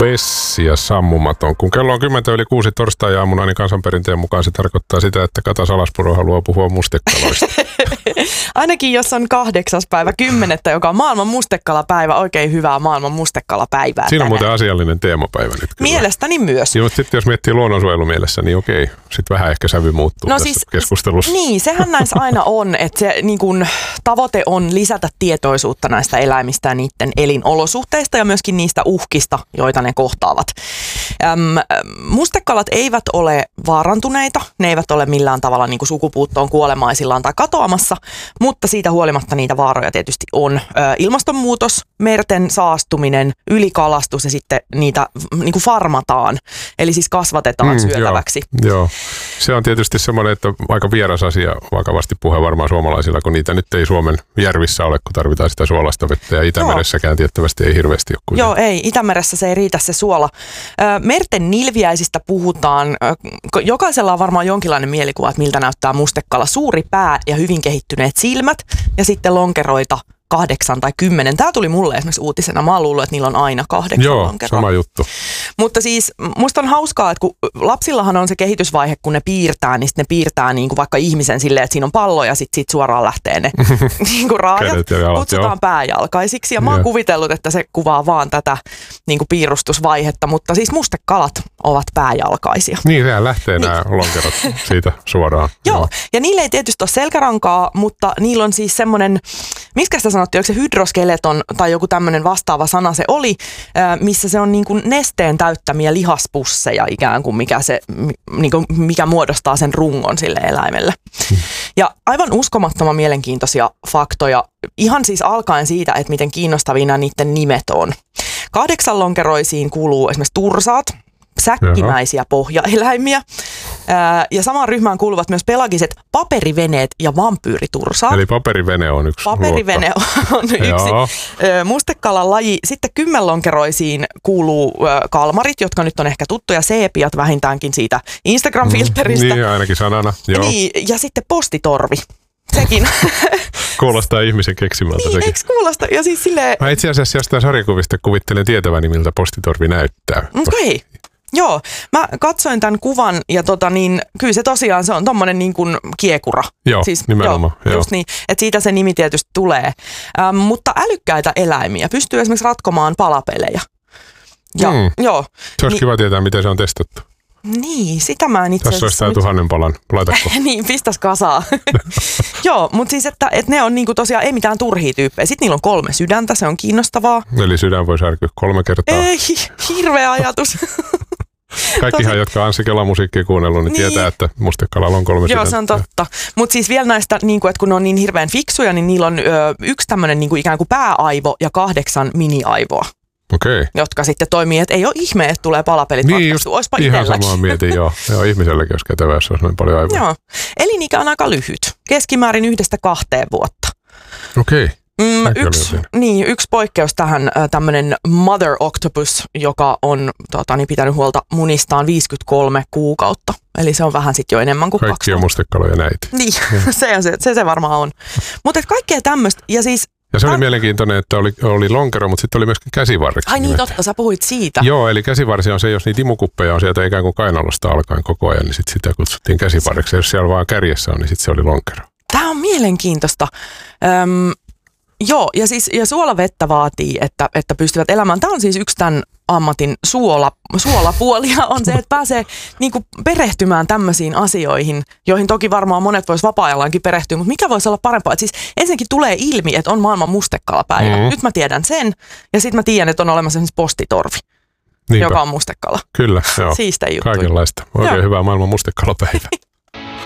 Bessia sammumaton. Kun kello on 10:06 torstai-aamuna, niin kansanperinteen mukaan se tarkoittaa sitä, että Kata Salaspuro haluaa puhua mustekaloista. Ainakin jos on 8.10., joka on maailman mustekalapäivä, oikein hyvää maailman mustekalapäivää. Siinä on muuten asiallinen teemapäivä nyt kyllä. Mielestäni myös. Joo, sitten jos miettii luonnonsuojelumielessä, niin okei, sitten vähän ehkä sävy muuttuu tässä keskustelussa. Niin, sehän näissä aina on, että se niin kun, tavoite on lisätä tietoisuutta näistä eläimistä ja niiden elinolosuhteista ja myöskin niistä uhkista, joita ne kohtaavat. Mustekalat eivät ole vaarantuneita, ne eivät ole millään tavalla niin kuin sukupuuttoon kuolemaisillaan tai katoamassa, mutta siitä huolimatta niitä vaaroja tietysti on. Ilmastonmuutos, merten saastuminen, ylikalastus ja sitten niitä niin kuin farmataan, eli siis kasvatetaan syötäväksi. Joo, se on tietysti semmoinen, että aika vieras asia vakavasti puhe varmaan suomalaisilla, kun niitä nyt ei Suomen järvissä ole, kun tarvitaan sitä suolasta vettä ja Itämeressäkään tiettävästi ei hirveästi ole. Joo, ei. Itämeressä se ei riitä se suola. Merten nilviäisistä puhutaan. Jokaisella on varmaan jonkinlainen mielikuva, että miltä näyttää mustekala. Suuri pää ja hyvin kehittyneet silmät ja sitten lonkeroita 8 tai 10. Tämä tuli mulle esimerkiksi uutisena. Mä oon luullut, että niillä on aina 8 lonkeroa. Sama juttu. Mutta siis musta on hauskaa, että kun lapsillahan on se kehitysvaihe, kun ne piirtää, niin ne piirtää niin kuin vaikka ihmisen silleen, että siinä on pallo ja sitten suoraan lähtee ne niin kuin raajat. Kutsutaan pääjalkaisiksi ja mä oon kuvitellut, että se kuvaa vaan tätä niin kuin piirustusvaihetta, mutta siis mustekalat ovat pääjalkaisia. Niin, sehän lähtee nämä lonkerot siitä suoraan. Joo, ja niillä ei tietysti ole selkärankaa, mutta niillä on siis semmoinen, miskä sitä sanottiin, onko se hydroskeleton tai joku tämmöinen vastaava sana se oli, missä se on niin kuin nesteen täyttämiä lihaspusseja ikään kuin, mikä muodostaa sen rungon sille eläimelle. Ja aivan uskomattoman mielenkiintoisia faktoja, ihan siis alkaen siitä, että miten kiinnostavia nämä niiden nimet on. 8 lonkeroisiin kuuluu esimerkiksi tursaat, säkkimäisiä pohjaeläimiä. Ja samaan ryhmään kuuluvat myös pelagiset paperiveneet ja vampyyritursaat. Eli paperivene on yksi Paperivene on yksi mustekalan laji. Sitten 10-lonkeroisiin kuuluu kalmarit, jotka nyt on ehkä tuttuja, seepiat vähintäänkin siitä Instagram-filteristä. Niin, ainakin sanana. Joo. Niin, ja sitten postitorvi. Sekin. Kuulostaa ihmisen keksimältä niin, sekin. Eikö kuulosta? Ja siis silleen... Mä itse asiassa jostain sarjakuvista kuvittelen tietäväni, miltä postitorvi näyttää. Okei. Joo, mä katsoin tämän kuvan ja kyllä se tosiaan se on tommonen niin kuin kiekura. Joo, siis, nimenomaan. Joo. Just niin, että siitä se nimi tietysti tulee. Mutta älykkäitä eläimiä pystyy esimerkiksi ratkomaan palapelejä. Ja, joo. Se olisi kiva tietää, miten se on testattu. Niin, sitä mä en itse asiassa... Tässä olisi 1000 palan, laitatko? Niin, pistäs kasaa. Joo, mutta siis, että ne on niinku tosiaan ei mitään turhia tyyppejä. Sitten niillä on 3 sydäntä, se on kiinnostavaa. Eli sydän voi särkyä 3 kertaa. Ei, hirveä ajatus. Kaikkihan, jotka on Anssi Kelan musiikkia kuunnellut, niin tietää, että mustekalalla on 3 sydäntä. Joo, se on totta. Mutta siis vielä näistä, että kun ne on niin hirveän fiksuja, niin niillä on yksi tämmöinen ikään kuin pääaivo ja 8 miniaivoa. Okei. Jotka sitten toimii, että ei ole ihme, että tulee palapelit ratkaistu. Oispa ihan itselläkin. samaa mietin, joo. Joo, ihmiselläkin olisi kätevää, jos olisi noin paljon aivoja. Joo. Elinikä on aika lyhyt. Keskimäärin 1-2 vuotta. Okei. Yksi poikkeus tähän, tämmöinen mother octopus, joka on pitänyt huolta munistaan 53 kuukautta. Eli se on vähän sitten jo enemmän kuin 2 vuotta. Kaikki on mustekaloja näitä. Niin, se varmaan on. Mutta kaikkea tämmöistä, ja siis... Ja se oli mielenkiintoinen, että oli lonkero, mutta sitten oli myöskin käsivarreksi. Ai niin, totta, sä puhuit siitä. Joo, eli käsivarsi on se, jos niitä imukuppeja on sieltä ikään kuin kainalosta alkaen koko ajan, niin sitten sitä kutsuttiin käsivarreksi. Ja jos siellä vaan kärjessä on, niin sitten se oli lonkero. Tämä on mielenkiintoista. Joo, ja suolavettä vaatii, että pystyvät elämään. Tämä on siis yksi tämän ammatin suolapuolia on se, että pääsee niinku perehtymään tämmöisiin asioihin, joihin toki varmaan monet vois vapaa-ajallaankin perehtyä, mutta mikä voisi olla parempaa? Et siis ensinnäkin tulee ilmi, että on maailman mustekalapäivä. Nyt mä tiedän sen, ja sitten mä tiedän, että on olemassa esimerkiksi postitorvi, joka on mustekala. Kyllä, joo. Siistä juttuja. Kaikenlaista. Oikein hyvää maailman mustekalapäivää.